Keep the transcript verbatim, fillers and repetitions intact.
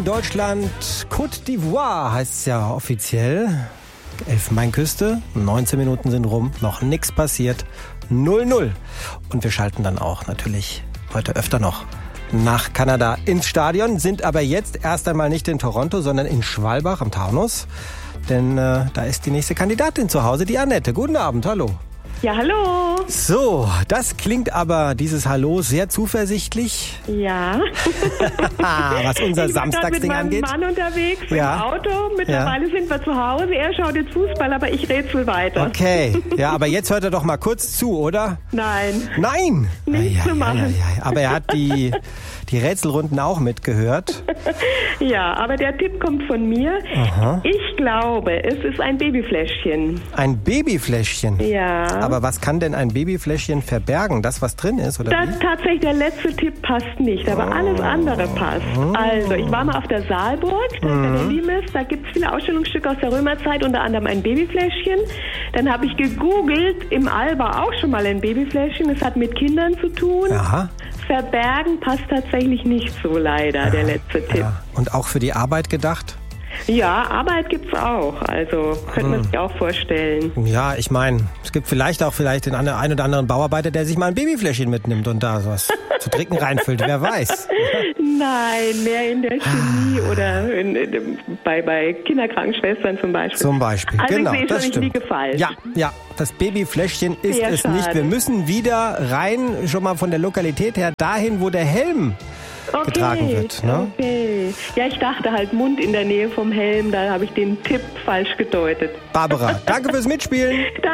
Deutschland. Côte d'Ivoire heißt es ja offiziell. Elfenbeinküste, neunzehn Minuten sind rum, noch nichts passiert. null null. Und wir schalten dann auch natürlich heute öfter noch nach Kanada ins Stadion, sind aber jetzt erst einmal nicht in Toronto, sondern in Schwalbach am Taunus. Denn äh, da ist die nächste Kandidatin zu Hause, die Annette. Guten Abend, hallo. Ja, hallo. So, das klingt aber, dieses Hallo, sehr zuversichtlich. Ja. Was unser Samstagsding angeht. Ich war mit meinem Mann unterwegs ja. im Auto. Mittlerweile ja. sind wir zu Hause. Er schaut jetzt Fußball, aber ich rätsel weiter. Okay, ja, aber jetzt hört er doch mal kurz zu, oder? Nein. Nein? Nichts zu machen. Ja, ja, ja. Aber er hat die, die Rätselrunden auch mitgehört. Ja, aber der Tipp kommt von mir. Aha. Ich glaube, es ist ein Babyfläschchen. Ein Babyfläschchen? Ja. Aber was kann denn ein Babyfläschchen verbergen? Das, was drin ist, oder das, wie? Tatsächlich, der letzte Tipp passt nicht, aber oh. alles andere passt. Also, ich war mal auf der Saalburg, da ist ja der Limes, da gibt es viele Ausstellungsstücke aus der Römerzeit, unter anderem ein Babyfläschchen. Dann habe ich gegoogelt, im All war auch schon mal ein Babyfläschchen, es hat mit Kindern zu tun. Aha. Verbergen passt tatsächlich nicht so leider, ja, der letzte Tipp. Ja. Und auch für die Arbeit gedacht? Ja, Arbeit gibt's auch, also könnte man sich auch vorstellen. Ja, ich meine, es gibt vielleicht auch vielleicht den einen oder anderen Bauarbeiter, der sich mal ein Babyfläschchen mitnimmt und da sowas zu trinken reinfüllt, wer weiß. Nein, mehr in der Chemie oder in, in, bei, bei Kinderkrankenschwestern zum Beispiel. Zum Beispiel, also genau, ich sehe das schon, stimmt. Ich liege falsch. Ja, ja, das Babyfläschchen ist Sehr es schade. nicht. Wir müssen wieder rein, schon mal von der Lokalität her, dahin, wo der Helm okay, getragen wird. Ne? Okay. Ja, ich dachte halt Mund in der Nähe vom Helm, da habe ich den Tipp falsch gedeutet. Barbara, danke fürs Mitspielen. Danke.